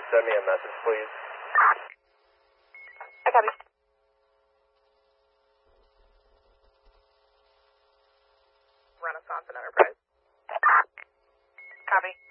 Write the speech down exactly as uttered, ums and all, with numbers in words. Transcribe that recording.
send me a message, please? I copy. Renaissance and Enterprise. Copy.